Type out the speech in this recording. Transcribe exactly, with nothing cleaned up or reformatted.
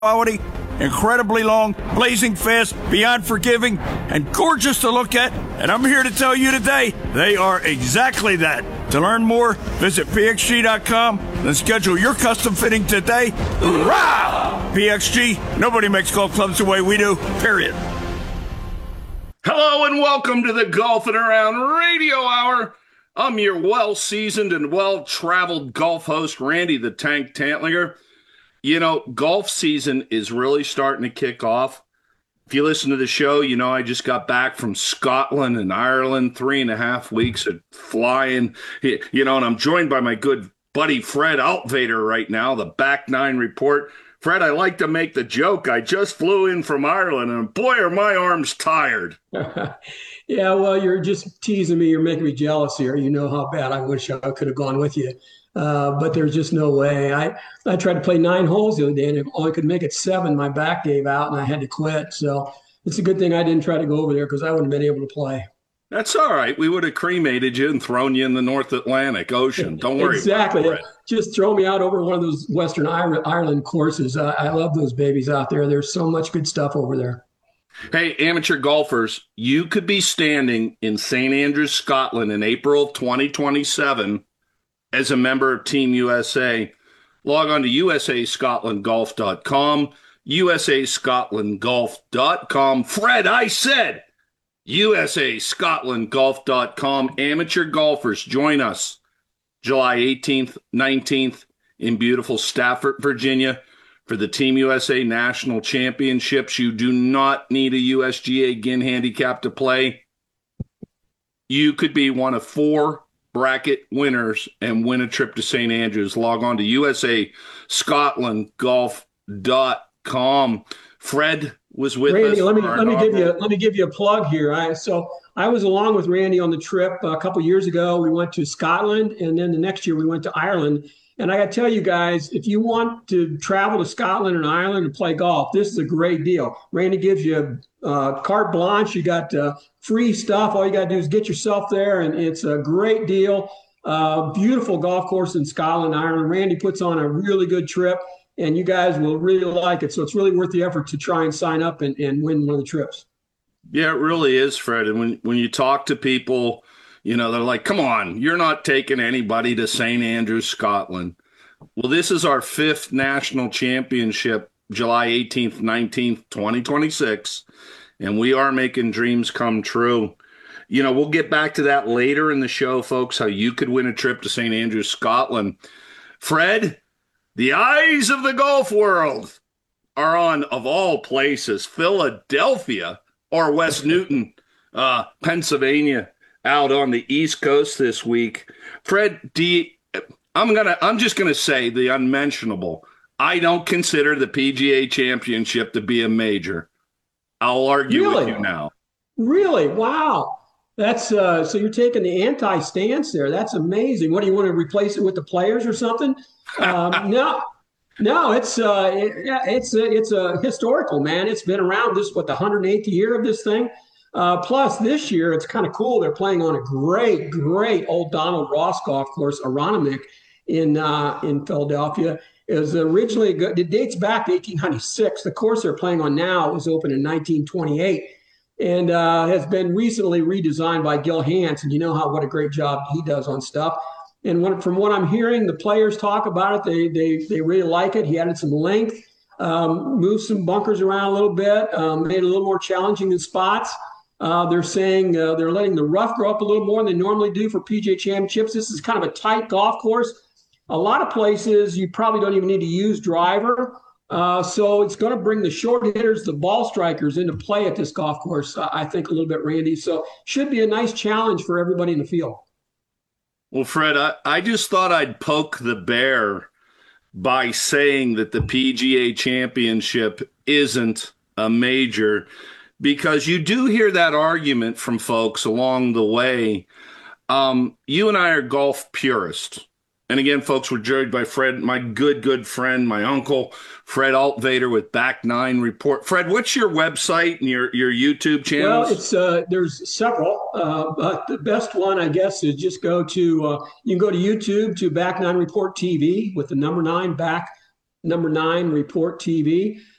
quality, incredibly long, blazing fast, beyond forgiving, and gorgeous to look at. And I'm here to tell you today, they are exactly that. To learn more, visit P X G dot com and schedule your custom fitting today. Hoorah! P X G, nobody makes golf clubs the way we do, period. Hello and welcome to the Golfing Around Radio Hour. I'm your well-seasoned and well-traveled golf host, Randy the Tank Tantlinger. You know, golf season is really starting to kick off. If you listen to the show, you know I just got back from Scotland and Ireland, three and a half weeks of flying. You know, and I'm joined by my good buddy Fred Altvader right now, the Back Nine Report. Fred, I like to make the joke. I just flew in from Ireland, and boy, are my arms tired. Yeah, well, you're just teasing me. You're making me jealous here. You know how bad I wish I could have gone with you. Uh, but there's just no way. I, I tried to play nine holes the other day, and if I could make it seven, my back gave out, and I had to quit. So it's a good thing I didn't try to go over there because I wouldn't have been able to play. That's all right. We would have cremated you and thrown you in the North Atlantic Ocean. Don't worry exactly. about it. Just throw me out over one of those Western Ireland courses. I, I love those babies out there. There's so much good stuff over there. Hey, amateur golfers, you could be standing in Saint Andrews, Scotland in April of twenty twenty-seven as a member of Team U S A. Log on to U S A Scotland Golf dot com, U S A Scotland Golf dot com. Fred, I said U S A Scotland Golf dot com. Amateur golfers, join us July eighteenth, nineteenth in beautiful Stafford, Virginia for the Team U S A National Championships. You do not need a U S G A G I N handicap to play. You could be one of four bracket winners and win a trip to Saint Andrews. Log on to U S A Scotland Golf dot com. Fred was with Randy, us. let me let me give you let me give you a plug here. I so I was along with Randy on the trip a couple years ago. We went to Scotland, and then the next year we went to Ireland. And I got to tell you guys, if you want to travel to Scotland and Ireland and play golf, this is a great deal. Randy gives you uh, carte blanche. You got uh, free stuff. All you got to do is get yourself there, and it's a great deal. Uh, beautiful golf course in Scotland, Ireland. Randy puts on a really good trip, and you guys will really like it. So it's really worth the effort to try and sign up and, and win one of the trips. Yeah, it really is, Fred. And when, when you talk to people, you know, they're like, come on, you're not taking anybody to Saint Andrews, Scotland. Well, this is our fifth national championship, July eighteenth, nineteenth, twenty twenty-six, and we are making dreams come true. You know, we'll get back to that later in the show, folks, how you could win a trip to Saint Andrews, Scotland. Fred, the eyes of the golf world are on, of all places, Philadelphia or West Newton, uh, Pennsylvania, out on the East Coast this week. Fred, do you, I'm gonna I'm just gonna say the unmentionable. I don't consider the P G A Championship to be a major. I'll argue really? with you now. Really? Wow. That's uh, so you're taking the anti-stance there. That's amazing. What do you want to replace it with the players or something? Um, no, no. It's uh, it, it's a, it's a historical, man. It's been around. This what the one hundred eighth year of this thing. Uh, plus, this year, it's kind of cool. They're playing on a great, great old Donald Ross golf course, Aronimink, in uh, in Philadelphia. It was originally, it dates back to eighteen ninety-six. The course they're playing on now was opened in nineteen twenty-eight and uh, has been recently redesigned by Gil Hanse. And you know how what a great job he does on stuff. And when, from what I'm hearing, the players talk about it. They they they really like it. He added some length, um, moved some bunkers around a little bit, um, made it a little more challenging in spots. Uh, they're saying uh, they're letting the rough grow up a little more than they normally do for P G A Championships. This is kind of a tight golf course. A lot of places you probably don't even need to use driver. Uh, so it's going to bring the short hitters, the ball strikers into play at this golf course, uh, I think, a little bit, Randy. So should be a nice challenge for everybody in the field. Well, Fred, I, I just thought I'd poke the bear by saying that the P G A Championship isn't a major, because you do hear that argument from folks along the way. Um, you and I are golf purists. And again, folks, we're joined by Fred, my good, good friend, my uncle, Fred Altvader with Back Nine Report. Fred, what's your website and your, your YouTube channels? Well, it's uh, there's several, uh, but the best one, I guess, is just go to, uh, you can go to YouTube to Back Nine Report T V with the number nine, Back number nine, Report T V.